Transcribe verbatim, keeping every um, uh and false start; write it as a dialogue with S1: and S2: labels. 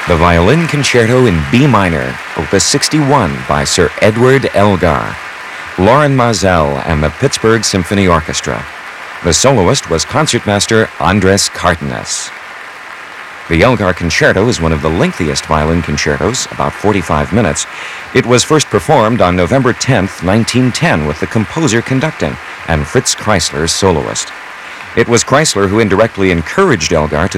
S1: The Violin Concerto in B minor, Opus sixty-one by Sir Edward Elgar. Loren Maazel and the Pittsburgh Symphony Orchestra. The soloist was concertmaster Andres Cardenas. The Elgar Concerto is one of the lengthiest violin concertos, about forty-five minutes. It was first performed on November tenth, nineteen ten, with the composer conducting and Fritz Kreisler soloist. It was Kreisler who indirectly encouraged Elgar to